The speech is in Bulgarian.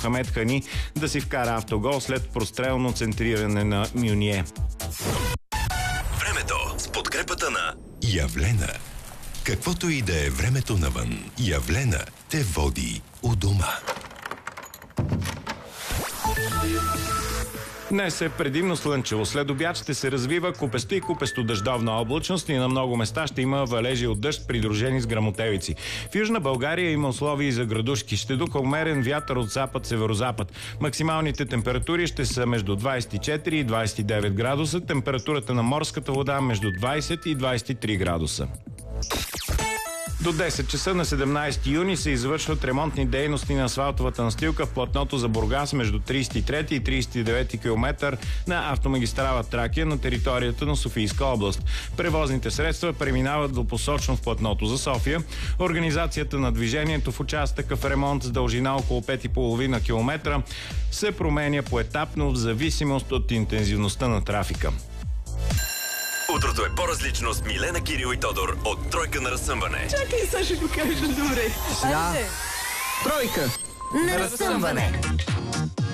Мохамед Хани да си вкара автогол след прострелно центриране на Мюние. Времето с подкрепата на Явлена. Каквото и да е времето навън, Явлена те води у дома. Днес е предимно слънчево. След обяд ще се развива купеста и купесто дъждовна облачност и на много места ще има валежи от дъжд, придружени с гръмотевици. В Южна България има условия и за градушки. Ще духа умерен вятър от запад-северозапад. Максималните температури ще са между 24 и 29 градуса. Температурата на морската вода между 20 и 23 градуса. До 10 часа на 17 юни се извършват ремонтни дейности на асфалтовата настилка в платното за Бургас между 33 и 39 км на автомагистрала Тракия на територията на Софийска област. Превозните средства преминават двупосочно в платното за София. Организацията на движението в участъка в ремонт с дължина около 5,5 км се променя поетапно в зависимост от интензивността на трафика. Утрото е по-различно с Милена, Кирил и Тодор от Тройка на разсъмване. Чакай, сега ще го кажа добре. Тройка на разсъмване.